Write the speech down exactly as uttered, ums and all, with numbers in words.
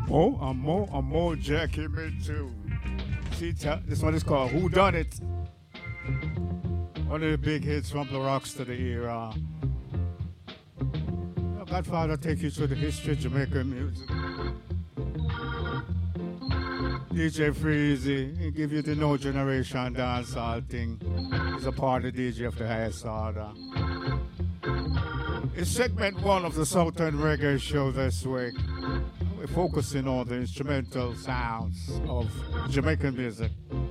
Oh, I'm more, I'm more Jackie me too. See, this one is called Who Done It? One of the big hits from the rocks to the era. Godfather take you through the history of Jamaican music. D J Freezy, he give you the no generation dancehall thing. He's a party D J of the highest order. It's segment one of the Southern Reggae show this week. We're focusing on the instrumental sounds of Jamaican music.